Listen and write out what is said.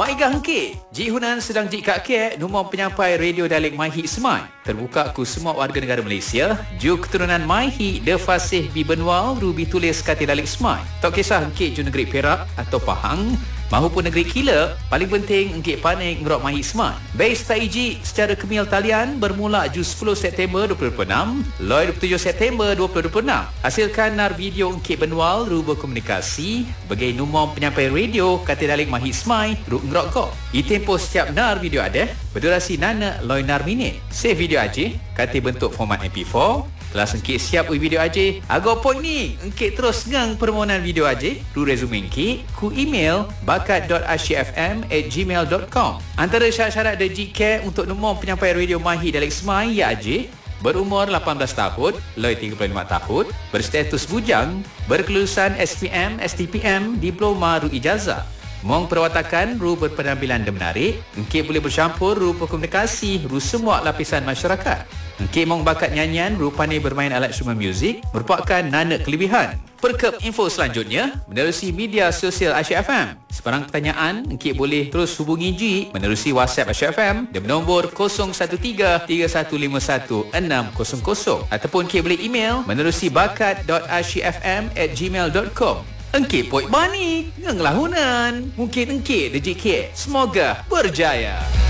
Baiklah hengkit, Jik Hunan sedang jik kat kek nombor penyampai radio dialek MyHit Smart. Terbuka ku semua warga negara Malaysia. Ju keturunan MyHit, De Fasih Bi Benwal, Rubi tulis kata dialek Smart. Tak kisah hengkit ju negeri Perak atau Pahang, mahupun negeri Kila, paling penting hengkit panik ngerok MyHit Smart. Base Taiji secara kemil talian bermula ju 10 September 2026, Loy 27 September 2026. Hasilkan nar video hengkit Benwal, Ruba komunikasi, bagai nombor penyampai radio kata dialek MyHit Smart, ngerok kok. Tempoh setiap nar video ada berdurasi nana loy nar minit. Save video aja kata bentuk format MP4. Telah sengkit siap video aja. Agak point ni engkit terus ngang permohonan video aja ru resume engkit ku email bakat.asyfm@gmail.com. Antara syarat-syarat dan jika untuk nombor penyampai radio MyHit dialek Semai ya aja berumur 18 tahun, loy 35 tahun, berstatus bujang, berkelulusan SPM, STPM, diploma ru ijazah. Mong perwatakan ru berpenampilan dan menarik, engkit boleh bercampur ru komunikasi ru semua lapisan masyarakat. Engkit mong bakat nyanyian ru pandai bermain alat instrumen muzik merupakan nana kelebihan. Perkep info selanjutnya menerusi media sosial Asyik FM. Sebarang pertanyaan engkit boleh terus hubungi Jik menerusi WhatsApp Asyik FM di nombor 0133151600 ataupun engkit boleh email menerusi bakat.asyikfm@gmail.com. Engkit poik bani, ngenglah Hunan. Mungkin engkit dejik kek. Semoga berjaya.